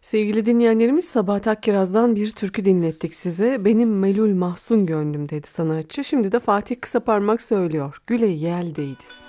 Sevgili dinleyenlerimiz, Sabahat Akkiraz'dan bir türkü dinlettik size. Benim melul mahzun gönlüm dedi sanatçı. Şimdi de Fatih Kısaparmak söylüyor. Güle yeldeydi.